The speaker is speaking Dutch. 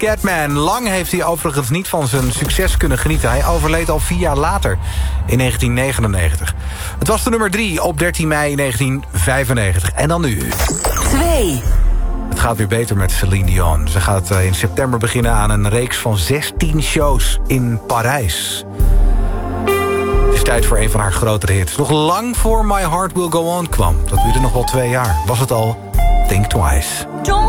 Scatman. Lang heeft hij overigens niet van zijn succes kunnen genieten. Hij overleed al 4 jaar later, in 1999. Het was de nummer 3 op 13 mei 1995. En dan nu. 2. Het gaat weer beter met Celine Dion. Ze gaat in september beginnen aan een reeks van 16 shows in Parijs. Het is tijd voor een van haar grotere hits. Nog lang voor My Heart Will Go On kwam. Dat duurde nog wel 2 jaar. Was het al Think Twice. Don't